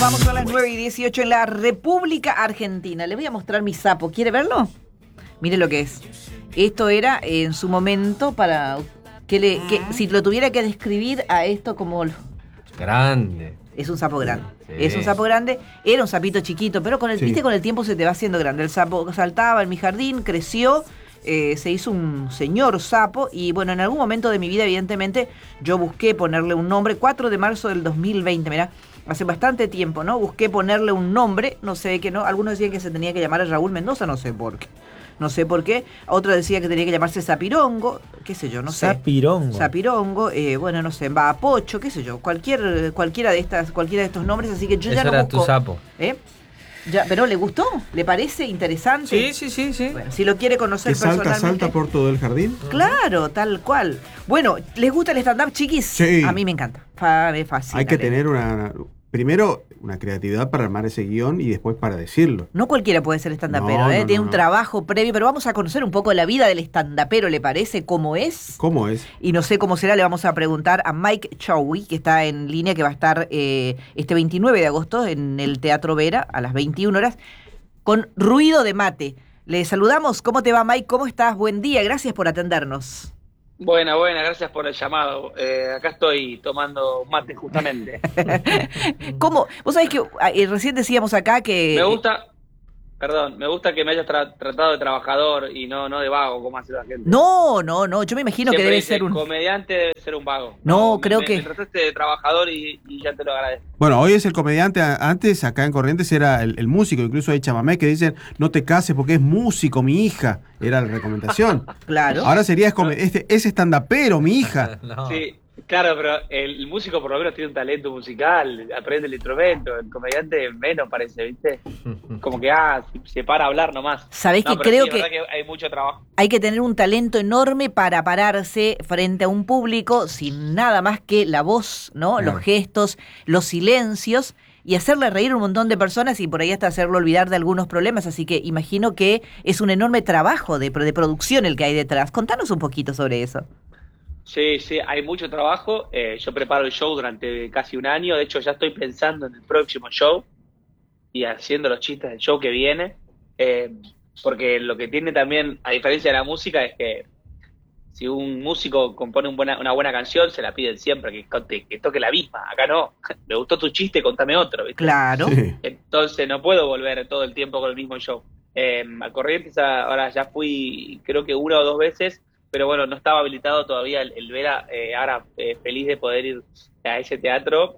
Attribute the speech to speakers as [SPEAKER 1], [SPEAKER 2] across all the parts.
[SPEAKER 1] vamos a las 9:18 en la República Argentina. Le voy a mostrar mi sapo. ¿Quiere verlo? Mire lo que es. Esto era en su momento para que si lo tuviera que describir a esto como...
[SPEAKER 2] Grande.
[SPEAKER 1] Es un sapo grande.
[SPEAKER 2] Sí.
[SPEAKER 1] Es un sapo grande. Era un sapito chiquito, pero con el,
[SPEAKER 3] Sí.
[SPEAKER 1] ¿viste? Con el tiempo se te va haciendo grande. El sapo saltaba en mi jardín, creció, se hizo un señor sapo y bueno, en algún momento de mi vida, evidentemente, yo busqué ponerle un nombre. 4 de marzo del 2020, mirá, hace bastante tiempo, ¿no? Busqué ponerle un nombre, no sé qué, ¿no? Algunos decían que se tenía que llamar Raúl Mendoza, no sé por qué. No sé por qué. Otro decía que tenía que llamarse Zapirongo, qué sé yo, no sé. Zapirongo, bueno, no sé, Pocho, qué sé yo, cualquiera de estos nombres, así que yo
[SPEAKER 2] Ese
[SPEAKER 1] ya no
[SPEAKER 2] era
[SPEAKER 1] busco.
[SPEAKER 2] tu sapo.
[SPEAKER 1] Ya, ¿pero le gustó? ¿Le parece interesante?
[SPEAKER 2] Sí.
[SPEAKER 1] Bueno, si lo quiere conocer
[SPEAKER 3] Que salta
[SPEAKER 1] personalmente.
[SPEAKER 3] por todo el jardín.
[SPEAKER 1] Claro, tal cual. Bueno, ¿les gusta el stand-up, chiquis?
[SPEAKER 3] Sí.
[SPEAKER 1] A mí me encanta. Me fascina.
[SPEAKER 3] Hay que tener primero una creatividad para armar ese guión y después para decirlo.
[SPEAKER 1] No cualquiera puede ser stand-upero,
[SPEAKER 3] No,
[SPEAKER 1] tiene un
[SPEAKER 3] no.
[SPEAKER 1] trabajo previo, pero vamos a conocer un poco la vida del stand-upero, ¿le parece? ¿Cómo es?
[SPEAKER 3] ¿Cómo es?
[SPEAKER 1] Y no sé cómo será, le vamos a preguntar a Mike Chowi, que está en línea, que va a estar este 29 de agosto en el Teatro Vera a las 21 horas, con Ruido de Mate. Le saludamos. ¿Cómo te va, Mike? ¿Cómo estás? Buen día, gracias por atendernos.
[SPEAKER 4] Buena, gracias por el llamado. Acá estoy tomando mate justamente.
[SPEAKER 1] ¿Cómo? Vos sabés que recién decíamos acá que...
[SPEAKER 4] Me gusta que me hayas tratado de trabajador y no de vago, como hace la gente.
[SPEAKER 1] No, yo me imagino
[SPEAKER 4] Siempre
[SPEAKER 1] que debe
[SPEAKER 4] dice,
[SPEAKER 1] ser un...
[SPEAKER 4] comediante debe ser un vago.
[SPEAKER 1] No, creo que...
[SPEAKER 4] Me trataste de trabajador y ya te lo agradezco.
[SPEAKER 3] Bueno, hoy es el comediante. Antes, acá en Corrientes, era el músico. Incluso hay chamamé que dicen, no te cases porque es músico, mi hija. Era la recomendación.
[SPEAKER 1] Claro.
[SPEAKER 3] Ahora sería es estandapero, mi hija.
[SPEAKER 2] No.
[SPEAKER 4] Sí, claro, pero el músico por lo menos tiene un talento musical, aprende el instrumento. El comediante menos parece, ¿viste? Como que se para a hablar nomás.
[SPEAKER 1] Sabés que
[SPEAKER 4] pero
[SPEAKER 1] creo
[SPEAKER 4] sí,
[SPEAKER 1] que...
[SPEAKER 4] es verdad que hay mucho trabajo.
[SPEAKER 1] Hay que tener un talento enorme para pararse frente a un público sin nada más que la voz, ¿no?
[SPEAKER 3] Claro.
[SPEAKER 1] Los gestos, los silencios y hacerle reír a un montón de personas y por ahí hasta hacerlo olvidar de algunos problemas. Así que imagino que es un enorme trabajo de producción el que hay detrás. Contanos un poquito sobre eso.
[SPEAKER 4] Sí, hay mucho trabajo. Yo preparo el show durante casi un año. De hecho, ya estoy pensando en el próximo show y haciendo los chistes del show que viene. Porque lo que tiene también, a diferencia de la música, es que si un músico compone una buena canción, se la piden siempre que toque la misma. Acá no. Me gustó tu chiste, contame otro, ¿viste?
[SPEAKER 1] Claro.
[SPEAKER 3] Sí.
[SPEAKER 4] Entonces no puedo volver todo el tiempo con el mismo show. A Corrientes ahora ya fui, creo que 1 o 2 veces, pero bueno, no estaba habilitado todavía el Vera. Ahora feliz de poder ir a ese teatro,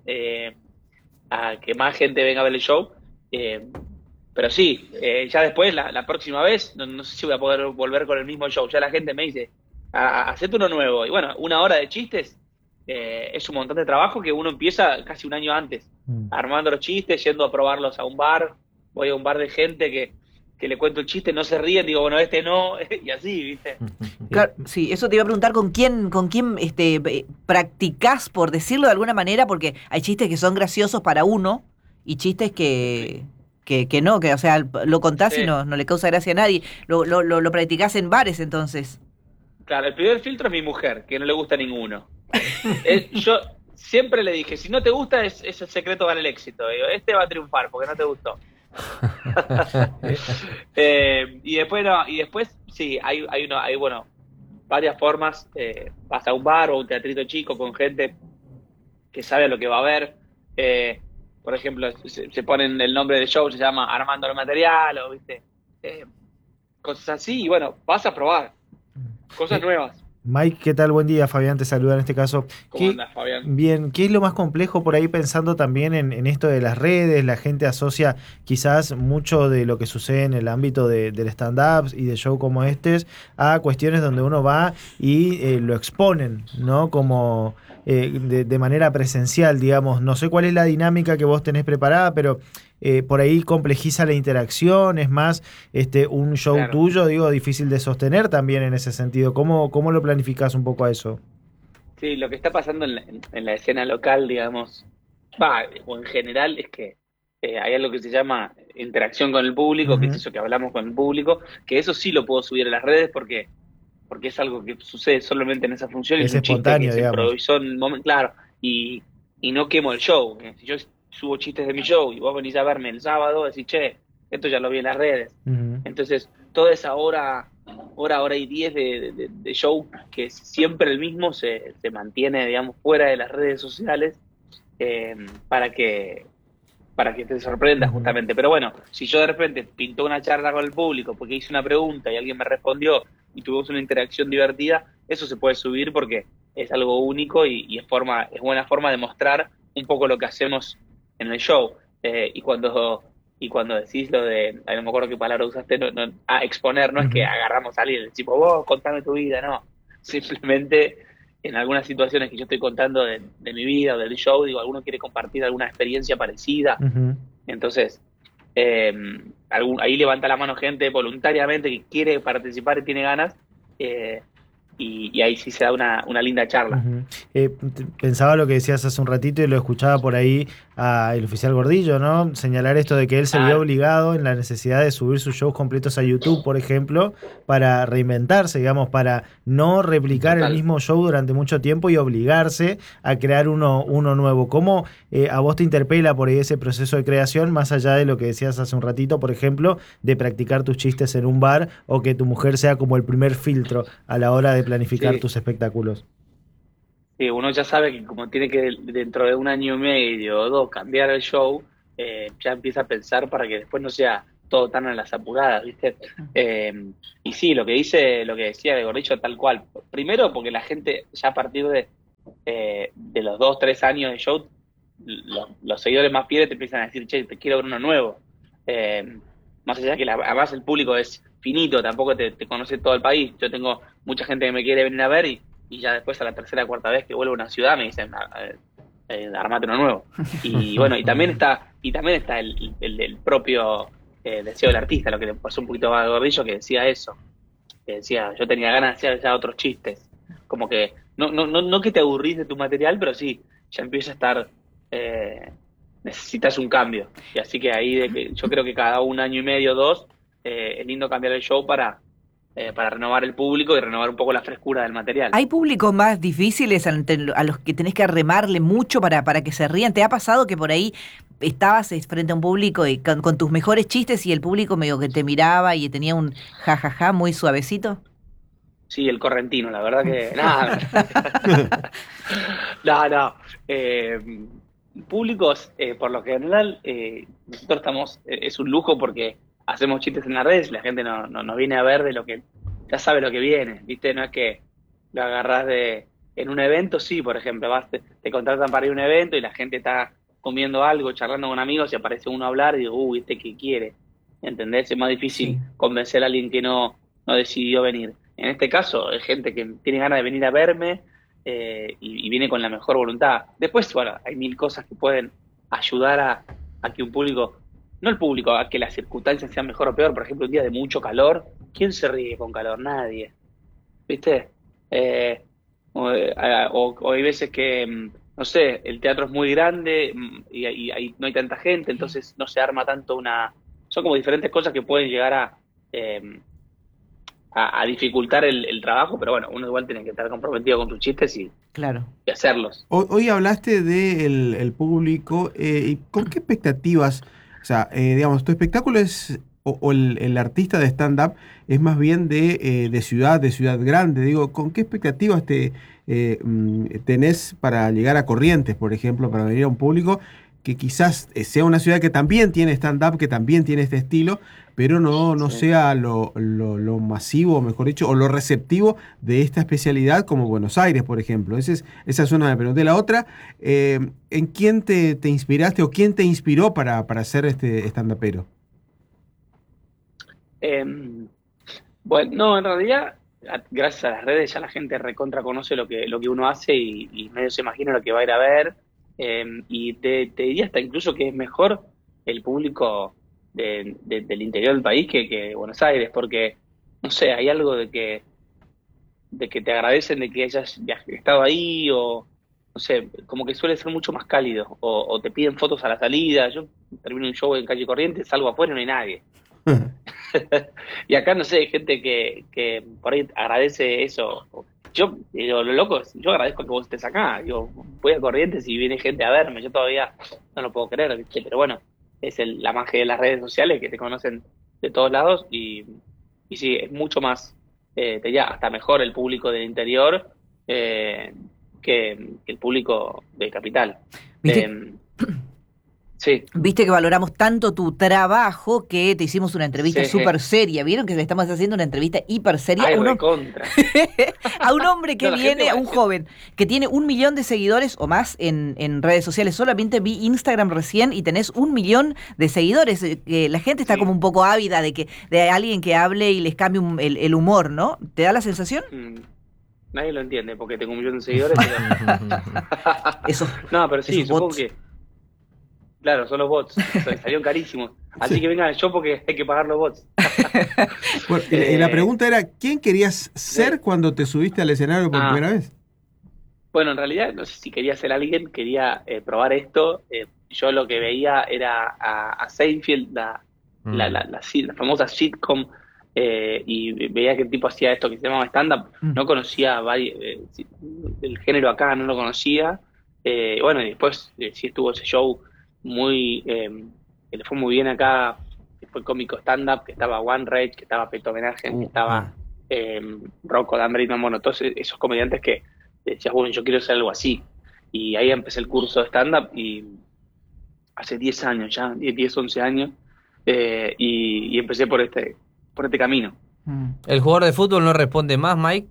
[SPEAKER 4] a que más gente venga a ver el show. Pero sí, ya después, la próxima vez, no sé si voy a poder volver con el mismo show. Ya la gente me dice, hacete uno nuevo. Y bueno, 1 hora de chistes es un montón de trabajo que uno empieza casi un año antes, armando los chistes, yendo a probarlos a un bar. Voy a un bar de gente que le cuento el chiste, no se ríen, digo, bueno, este no, y así, ¿viste?
[SPEAKER 1] Claro, sí, eso te iba a preguntar con quién practicás, por decirlo de alguna manera, porque hay chistes que son graciosos para uno y chistes que no, que o sea, lo contás
[SPEAKER 4] Sí.
[SPEAKER 1] y no le causa gracia a nadie. Lo practicás en bares entonces.
[SPEAKER 4] Claro, el primer filtro es mi mujer, que no le gusta ninguno. Yo siempre le dije, si no te gusta, es el secreto para el éxito. Digo, este va a triunfar porque no te gustó. Y después sí, hay varias formas. Vas a un bar o un teatrito chico con gente que sabe lo que va a ver. Por ejemplo, se ponen el nombre del show, se llama Armando el Material, o viste, cosas así, y bueno, vas a probar cosas nuevas.
[SPEAKER 5] Mike, ¿qué tal? Buen día, Fabián te saluda en este caso.
[SPEAKER 4] ¿Cómo andas, Fabián?
[SPEAKER 5] Bien, ¿qué es lo más complejo por ahí pensando también en esto de las redes? La gente asocia quizás mucho de lo que sucede en el ámbito del stand-up y de show como estos a cuestiones donde uno va y lo exponen, ¿no? Como de manera presencial, digamos. No sé cuál es la dinámica que vos tenés preparada, pero por ahí complejiza la interacción, es más un show
[SPEAKER 4] Claro.
[SPEAKER 5] tuyo, digo, difícil de sostener también en ese sentido. ¿Cómo lo planificás un poco a eso?
[SPEAKER 4] Sí, lo que está pasando en la escena local, digamos, o en general, es que hay algo que se llama interacción con el público, que es eso que hablamos con el público, que eso sí lo puedo subir a las redes porque es algo que sucede solamente en esa función,
[SPEAKER 5] Es
[SPEAKER 4] un chiste
[SPEAKER 5] espontáneo,
[SPEAKER 4] que se
[SPEAKER 5] digamos.
[SPEAKER 4] improvisó en el momento, claro, y no quemo el show. Si yo subo chistes de mi show y vos venís a verme el sábado, decís, che, esto ya lo vi en las redes.
[SPEAKER 5] Ujú.
[SPEAKER 4] Entonces, toda esa hora y 10 de show, que es siempre el mismo, se mantiene, digamos, fuera de las redes sociales, para que te sorprenda
[SPEAKER 5] Ujú.
[SPEAKER 4] justamente. Pero bueno, si yo de repente pinto una charla con el público porque hice una pregunta y alguien me respondió y tuvimos una interacción divertida, eso se puede subir porque es algo único y es buena forma de mostrar un poco lo que hacemos en el show. Y cuando decís lo de, no me acuerdo qué palabra usaste, exponer, no es que
[SPEAKER 5] Ujú.
[SPEAKER 4] agarramos a alguien, tipo, vos contame tu vida, no. Simplemente en algunas situaciones que yo estoy contando de mi vida o del show, digo, alguno quiere compartir alguna experiencia parecida.
[SPEAKER 5] Ujú.
[SPEAKER 4] Entonces, ahí levanta la mano gente voluntariamente que quiere participar y tiene ganas, eh, y ahí sí se da una linda charla.
[SPEAKER 5] Ujú. Pensaba lo que decías hace un ratito y lo escuchaba por ahí el oficial Gordillo, ¿no? Señalar esto de que él se vio
[SPEAKER 4] Claro,
[SPEAKER 5] obligado en la necesidad de subir sus shows completos a YouTube, por ejemplo, para reinventarse, digamos, para no replicar el
[SPEAKER 4] total.
[SPEAKER 5] mismo show durante mucho tiempo y obligarse a crear uno nuevo. ¿Cómo a vos te interpela por ahí ese proceso de creación, más allá de lo que decías hace un ratito, por ejemplo, de practicar tus chistes en un bar o que tu mujer sea como el primer filtro a la hora de planificar
[SPEAKER 4] Sí,
[SPEAKER 5] tus espectáculos?
[SPEAKER 4] sí, uno ya sabe que como tiene que dentro de un año y medio o dos cambiar el show, ya empieza a pensar para que después no sea todo tan a las apuradas, ¿viste? Eh, y sí, lo que decía de Gordillo, tal cual. Primero, porque la gente ya a partir de los 2, 3 años de show, los seguidores más fieles te empiezan a decir, che, te quiero ver uno nuevo. Eh, Más allá de que además el público es finito, tampoco te conoce todo el país. Yo tengo mucha gente que me quiere venir a ver y ya después a la tercera o cuarta vez que vuelvo a una ciudad me dicen, armate uno nuevo. Y bueno, y también está el propio deseo del artista, lo que le pasó un poquito a Gordillo, que decía eso, que decía, yo tenía ganas de hacer ya otros chistes, como que no que te aburrís de tu material, pero sí, ya empieza a estar, necesitas un cambio. Y así que ahí yo creo que cada un año y medio, dos, es lindo cambiar el show para renovar el público y renovar un poco la frescura del material.
[SPEAKER 1] ¿Hay públicos más difíciles a los que tenés que remarle mucho para que se rían? ¿Te ha pasado que por ahí estabas frente a un público y con tus mejores chistes y el público medio que te miraba y tenía un jajaja muy suavecito?
[SPEAKER 4] Sí, el correntino, la verdad que nada. No, no. Públicos, por lo general, nosotros es un lujo porque hacemos chistes en las redes y la gente no nos viene a ver de lo que ya sabe lo que viene, ¿viste? No es que lo agarrás en un evento, sí, por ejemplo, te contratan para ir a un evento y la gente está comiendo algo, charlando con amigos y aparece uno a hablar y digo, ¿viste qué quiere? ¿Entendés? Es más difícil
[SPEAKER 1] Sí.
[SPEAKER 4] convencer a alguien que no decidió venir. En este caso, es gente que tiene ganas de venir a verme, y viene con la mejor voluntad. Después, bueno, hay mil cosas que pueden ayudar a que un público, no el público, a que las circunstancias sean mejor o peor. Por ejemplo, un día de mucho calor, ¿quién se ríe con calor? Nadie. ¿Viste? O hay veces que, no sé, el teatro es muy grande, y ahí no hay tanta gente, entonces no se arma tanto una... Son como diferentes cosas que pueden llegar a dificultar el trabajo, pero bueno, uno igual tiene que estar comprometido con tus chistes
[SPEAKER 1] Claro.
[SPEAKER 4] y hacerlos.
[SPEAKER 3] Hoy hablaste del el público, ¿y con qué expectativas? O sea, digamos, tu espectáculo es, o el artista de stand-up es más bien de ciudad grande. Digo, ¿con qué expectativas tenés para llegar a Corrientes, por ejemplo, para venir a un público que quizás sea una ciudad que también tiene stand-up, que también tiene este estilo, pero no
[SPEAKER 4] Sí.
[SPEAKER 3] sea lo masivo, mejor dicho, o lo receptivo de esta especialidad como Buenos Aires, por ejemplo? Esa es una de las preguntas. La otra, ¿en quién te inspiraste o quién te inspiró para hacer este stand-upero?
[SPEAKER 4] Bueno, no, en realidad, gracias a las redes ya la gente recontra conoce lo que uno hace y medio se imagina lo que va a ir a ver. Y te diría hasta incluso que es mejor el público del interior del país que Buenos Aires, porque, no sé, hay algo de que te agradecen de que hayas estado ahí, o no sé, como que suele ser mucho más cálido, o te piden fotos a la salida. Yo termino un show en Calle Corrientes, salgo afuera y no hay nadie. Y acá, no sé, hay gente que por ahí agradece eso, yo, lo loco, yo agradezco que vos estés acá. Yo voy a Corrientes y viene gente a verme. Yo todavía no lo puedo creer, ¿viste? Pero bueno, es la magia de las redes sociales que te conocen de todos lados y sí, es mucho más, te diría, hasta mejor el público del interior que el público de capital.
[SPEAKER 1] ¿Viste?
[SPEAKER 4] Sí.
[SPEAKER 1] Viste que valoramos tanto tu trabajo que te hicimos una entrevista
[SPEAKER 4] Sí.
[SPEAKER 1] súper seria. ¿Vieron que le estamos haciendo una entrevista hiper seria?
[SPEAKER 4] Ay,
[SPEAKER 1] a
[SPEAKER 4] recontra.
[SPEAKER 1] a un hombre que
[SPEAKER 4] No, la gente
[SPEAKER 1] viene,
[SPEAKER 4] va
[SPEAKER 1] a un
[SPEAKER 4] a-
[SPEAKER 1] joven, que tiene 1 millón de seguidores o más en redes sociales. Solamente vi Instagram recién y tenés 1 millón de seguidores. Que la gente está
[SPEAKER 4] Sí.
[SPEAKER 1] como un poco ávida de alguien que hable y les cambie el humor, ¿no? ¿Te da la sensación?
[SPEAKER 4] Nadie lo entiende porque tengo 1 millón de seguidores. Pero...
[SPEAKER 1] Eso.
[SPEAKER 4] No, pero sí,
[SPEAKER 1] Esos
[SPEAKER 4] supongo
[SPEAKER 1] bots.
[SPEAKER 4] que. Claro, son los bots. Salieron carísimos. Así que vengan al show porque hay que pagar los bots.
[SPEAKER 3] Bueno, la pregunta era, ¿quién querías ser cuando te subiste al escenario por primera vez?
[SPEAKER 4] Bueno, en realidad, no sé si quería ser alguien, quería probar esto. Yo lo que veía era a Seinfeld, la famosa sitcom, y veía que el tipo hacía esto que se llamaba stand-up. No conocía el género acá, no lo conocía. Bueno, y después sí estuvo ese show que le fue muy bien acá, que fue cómico stand-up, que estaba One Rage, que estaba Peto Homenaje, que estaba Rocco D'Ambrino, bueno, todos esos comediantes que decías, bueno, yo quiero hacer algo así. Y ahí empecé el curso de stand-up y hace 10 años ya, 10, 11 años, y empecé por este camino.
[SPEAKER 2] ¿El jugador de fútbol no responde más, Mike?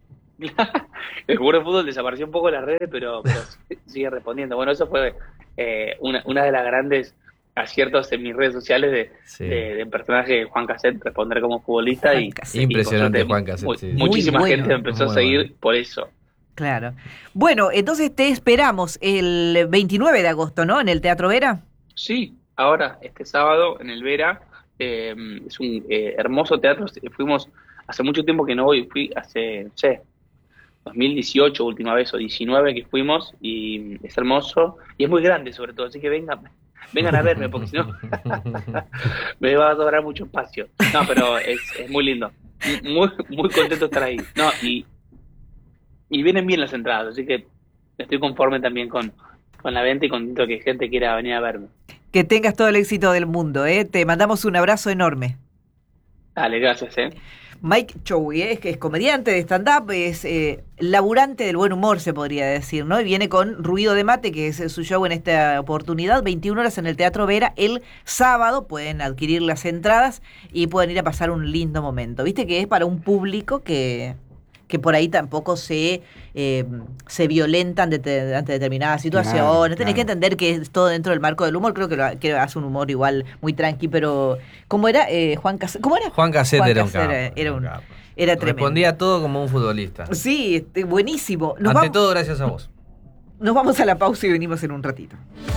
[SPEAKER 4] El jugador de fútbol desapareció un poco en las redes, pero sigue respondiendo. Bueno, eso fue una de las grandes aciertos en mis redes sociales de personaje de Juan Cassette, responder como futbolista.
[SPEAKER 1] Juan
[SPEAKER 4] Y
[SPEAKER 1] Cassette.
[SPEAKER 2] Impresionante,
[SPEAKER 4] y por suerte,
[SPEAKER 2] Juan Cassette, sí.
[SPEAKER 4] Muchísima
[SPEAKER 1] Muy bueno.
[SPEAKER 4] gente me empezó a
[SPEAKER 2] Muy
[SPEAKER 4] seguir
[SPEAKER 2] bueno.
[SPEAKER 4] por eso.
[SPEAKER 1] Claro. Bueno, entonces te esperamos el 29 de agosto, ¿no? En el Teatro Vera.
[SPEAKER 4] Sí, ahora, este sábado en el Vera, es un hermoso teatro. Fuimos hace mucho tiempo que no voy, fui hace, no sé, 2018 última vez, o 19 que fuimos, y es hermoso, y es muy grande sobre todo, así que vengan a verme, porque si no me va a sobrar mucho espacio. No, pero es muy lindo, muy, muy contento de estar ahí. No, y vienen bien las entradas, así que estoy conforme también con la venta y contento que gente quiera venir a verme.
[SPEAKER 1] Que tengas todo el éxito del mundo, ¿eh? Te mandamos un abrazo enorme.
[SPEAKER 4] Dale, gracias,
[SPEAKER 1] Mike Chowi, que es comediante de stand-up, es laburante del buen humor, se podría decir, ¿no? Y viene con Ruido de Mate, que es su show en esta oportunidad, 21 horas en el Teatro Vera. El sábado pueden adquirir las entradas y pueden ir a pasar un lindo momento. Viste que es para un público que por ahí tampoco se violentan ante determinadas situaciones.
[SPEAKER 3] Claro,
[SPEAKER 1] Tenés que entender que es todo dentro del marco del humor. Creo que hace un humor igual muy tranqui, pero ¿cómo era? Juan Cassette. ¿Cómo era?
[SPEAKER 2] Juan Cassette era un
[SPEAKER 1] Cassette
[SPEAKER 2] capo.
[SPEAKER 1] Era tremendo.
[SPEAKER 2] Respondía todo como un futbolista.
[SPEAKER 1] Sí, buenísimo.
[SPEAKER 2] Ante todo, gracias a vos.
[SPEAKER 1] Nos vamos a la pausa y venimos en un ratito.